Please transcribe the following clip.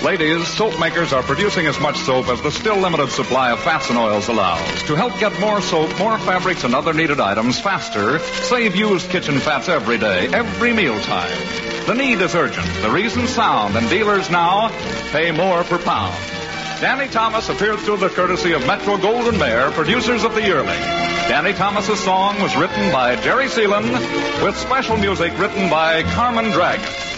Ladies, soap makers are producing as much soap as the still limited supply of fats and oils allows. To help get more soap, more fabrics, and other needed items faster, save used kitchen fats every day, every mealtime. The need is urgent, the reason sound, and dealers now pay more per pound. Danny Thomas appeared through the courtesy of Metro Goldwyn Mayer, producers of the Yearling. Danny Thomas's song was written by Jerry Seelan, with special music written by Carmen Dragon.